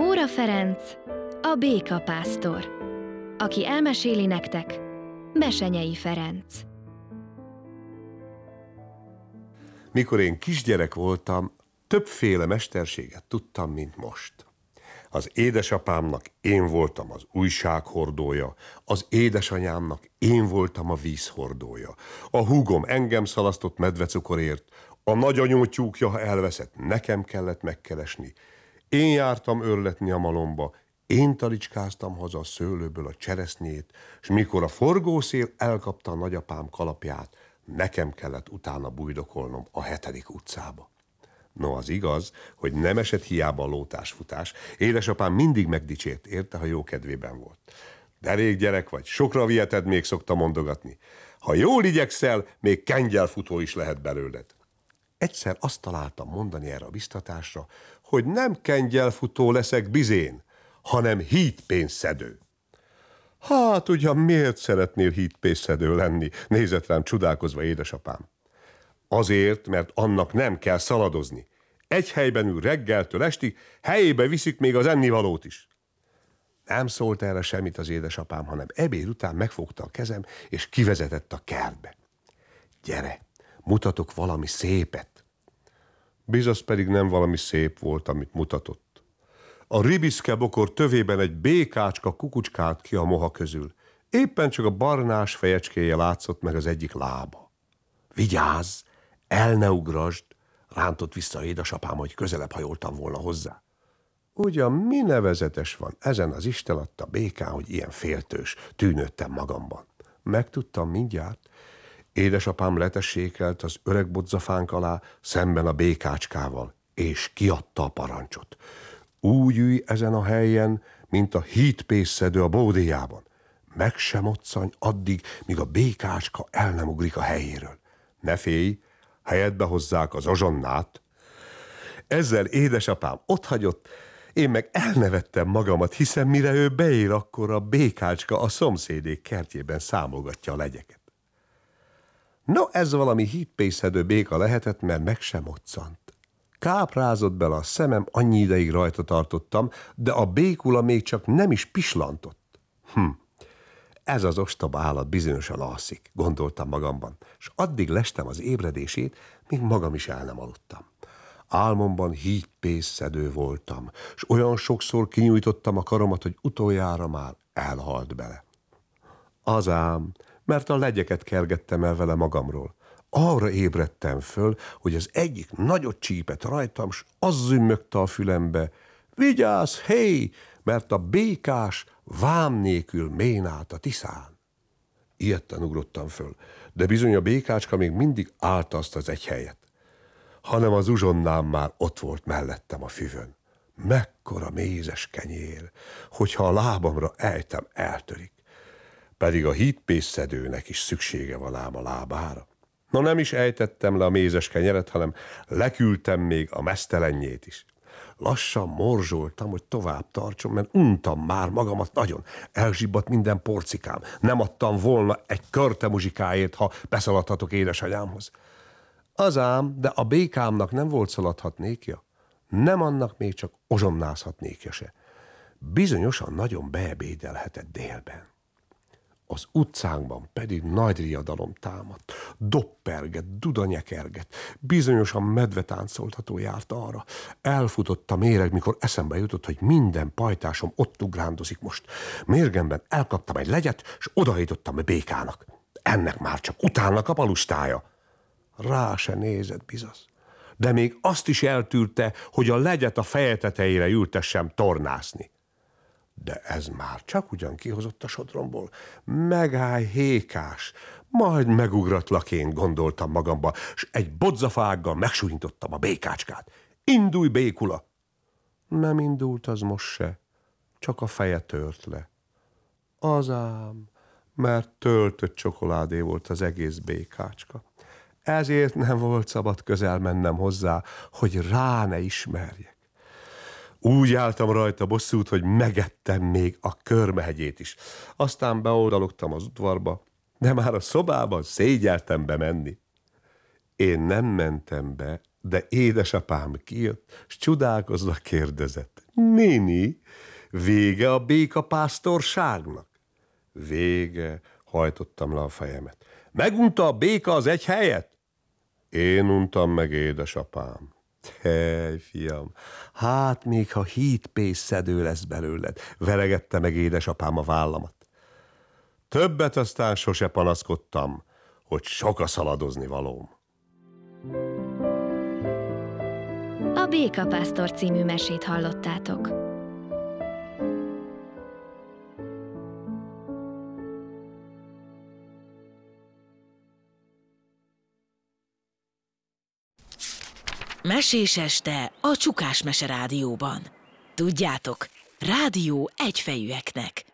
Móra Ferenc, a békapásztor, aki elmeséli nektek Besenyei Ferenc. Mikor én kisgyerek voltam, többféle mesterséget tudtam, mint most. Az édesapámnak én voltam az újsághordója, az édesanyámnak én voltam a vízhordója. A húgom engem szalasztott medvecukorért, a nagyanyó tyúkja, ha elveszett, nekem kellett megkeresni. Én jártam őrletni a malomba, én talicskáztam haza a szőlőből a cseresznyét, és mikor a forgószél elkapta a nagyapám kalapját, nekem kellett utána bujdokolnom a 7. utcába. No, az igaz, hogy nem esett hiába a lótásfutás. Édesapám mindig megdicsért érte, ha jó kedvében volt. Derék gyerek vagy, sokra viheted, még szokta mondogatni. Ha jól igyekszel, még kengyelfutó is lehet belőled. Egyszer azt találtam mondani erre a biztatásra, hogy nem kengyelfutó leszek bizén, hanem hídpénzszedő. Hát ugyan miért szeretnél hídpénzszedő lenni? Nézett rám csodálkozva édesapám. Azért, mert annak nem kell szaladozni. Egy helyben ül reggeltől estig, helyébe viszik még az ennivalót is. Nem szólt erre semmit az édesapám, hanem ebéd után megfogta a kezem, és kivezetett a kertbe. Gyere, mutatok valami szépet. Bizony pedig nem valami szép volt, amit mutatott. A ribiszke bokor tövében egy békácska kukucskált ki a moha közül. Éppen csak a barnás fejecskéje látszott meg az egyik lába. Vigyázz, el ne ugrasd, rántott vissza édesapám, hogy közelebb hajoltam volna hozzá. Ugyan mi nevezetes van ezen az Isten adta békán, hogy ilyen féltős, tűnődtem magamban. Megtudtam mindjárt. Édesapám letessékelt az öreg bodzafánk alá szemben a békácskával, és kiadta a parancsot. Úgy ülj ezen a helyen, mint a hídpénzszedő a bódéjában. Meg sem moccanj addig, míg a békácska el nem ugrik a helyéről. Ne félj, helyedbe hozzák az azsonnát. Ezzel édesapám otthagyott, én meg elnevettem magamat, hiszen mire ő beér, akkor a békácska a szomszédék kertjében számolgatja a legyeket. No, ez valami hídpénzszedő béka lehetett, mert meg sem moccant. Káprázott bele a szemem, annyi ideig rajta tartottam, de a békula még csak nem is pislantott. Ez az ostoba állat bizonyosan alszik, gondoltam magamban, és addig lestem az ébredését, míg magam is el nem aludtam. Álmomban hídpénzszedő voltam, és olyan sokszor kinyújtottam a karomat, hogy utoljára már elhalt bele. Az ám, mert a legyeket kergettem el vele magamról. Arra ébredtem föl, hogy az egyik nagyot csípett rajtam, s az zümmögte a fülembe: vigyázz, hé, mert a békás vám nélkül ménált a Tiszán. Ijedten ugrottam föl, de bizony a békácska még mindig állta azt az egy helyet. Hanem az uzsonnám már ott volt mellettem a füvön. Mekkora mézes kenyér, hogyha a lábamra ejtem, eltörik. Pedig a hídpénzszedőnek is szüksége van ám a lábára. No, nem is ejtettem le a mézes kenyeret, hanem leküldtem még a meztelenjét is. Lassan morzsoltam, hogy tovább tartson, mert untam már magamat nagyon. Elzsibbadt minden porcikám. Nem adtam volna egy körte muzsikáért, ha beszaladhatok édesanyámhoz. Az ám, de a békámnak nem volt szaladhatnékja. Nem annak még csak ozsonnázhatnékja se. Bizonyosan nagyon beebédelhetett délben. Az utcánkban pedig nagy riadalom támadt, dopperget, dudanyekerget, bizonyosan medvetáncoltató járt arra. Elfutott a méreg, mikor eszembe jutott, hogy minden pajtásom ott ugrándozik most. Mérgemben elkaptam egy legyet, és odaítottam a békának. Ennek már csak utána kap a lustája. Rá se nézett bizasz, de még azt is eltűrte, hogy a legyet a feje tetejére ültessem tornászni. De ez már csak ugyan kihozott a sodromból. Megállj, hékás, majd megugratlak én, gondoltam magamba, s egy bodzafággal megsúlyintottam a békácskát. Indulj, békula! Nem indult az most se, csak a feje tört le. Az ám, mert töltött csokoládé volt az egész békácska. Ezért nem volt szabad közel mennem hozzá, hogy rá ne ismerjek. Úgy álltam rajta bosszút, hogy megettem még a körmehegyét is. Aztán beoldalogtam az udvarba, de már a szobában szégyeltem bemenni. Én nem mentem be, De édesapám kijött, s csodálkozva kérdezett: Néni, vége a békapásztorságnak? Vége, hajtottam le a fejemet. Megunta a béka az egy helyet? Én untam meg, édesapám. Hely, fiam, hát még ha hídpészszedő lesz belőled, veregette meg édesapám a vállamat. Többet aztán sose panaszkodtam, hogy sok a szaladozni valóm. A Békapásztor című mesét hallottátok. Mesés este a Csukás Mese Rádióban. Tudjátok, rádió egyfejűeknek.